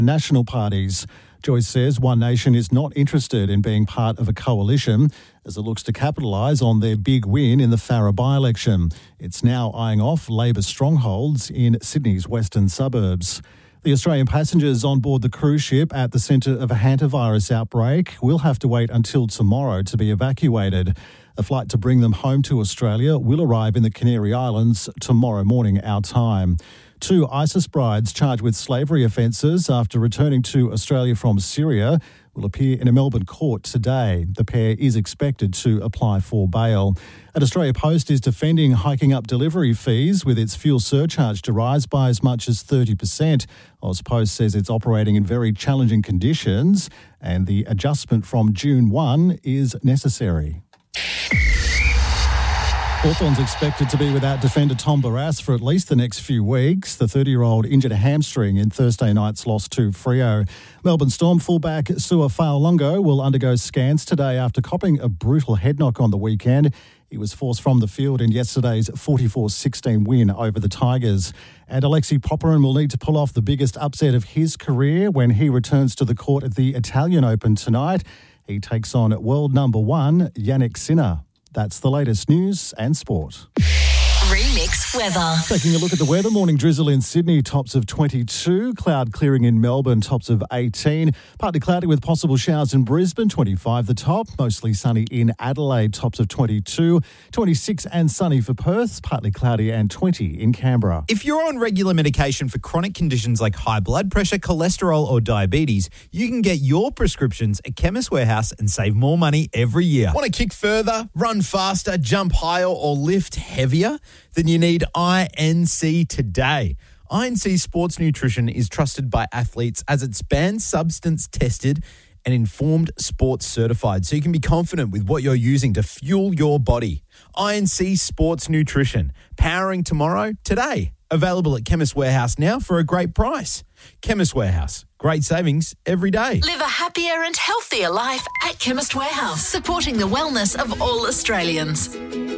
national parties. Joyce says One Nation is not interested in being part of a coalition as it looks to capitalise on their big win in the Farrer by-election. It's now eyeing off Labor strongholds in Sydney's western suburbs. The Australian passengers on board the cruise ship at the centre of a hantavirus outbreak will have to wait until tomorrow to be evacuated. A flight to bring them home to Australia will arrive in the Canary Islands tomorrow morning our time. 2 ISIS brides charged with slavery offences after returning to Australia from Syria will appear in a Melbourne court today. The pair is expected to apply for bail. And Australia Post is defending hiking up delivery fees with its fuel surcharge to rise by as much as 30%. AusPost says it's operating in very challenging conditions and the adjustment from June 1 is necessary. Hawthorn's expected to be without defender Tom Barrass for at least the next few weeks. The 30-year-old injured a hamstring in Thursday night's loss to Freo. Melbourne Storm fullback Sua Fa'alongo will undergo scans today after copping a brutal head knock on the weekend. He was forced from the field in yesterday's 44-16 win over the Tigers. And Alexei Popyrin will need to pull off the biggest upset of his career when he returns to the court at the Italian Open tonight. He takes on world number 1 Yannick Sinner. That's the latest news and sport. Remix weather. Taking a look at the weather, morning drizzle in Sydney, tops of 22. Cloud clearing in Melbourne, tops of 18. Partly cloudy with possible showers in Brisbane, 25 the top. Mostly sunny in Adelaide, tops of 22. 26 and sunny for Perth, partly cloudy and 20 in Canberra. If you're on regular medication for chronic conditions like high blood pressure, cholesterol or diabetes, you can get your prescriptions at Chemist Warehouse and save more money every year. Want to kick further, run faster, jump higher or lift heavier? Then you need INC today. INC Sports Nutrition is trusted by athletes as it's banned substance tested and informed sports certified, so you can be confident with what you're using to fuel your body. INC Sports Nutrition, powering tomorrow today. Available at Chemist Warehouse now for a great price. Chemist Warehouse, great savings every day. Live a happier and healthier life at Chemist Warehouse, supporting the wellness of all Australians.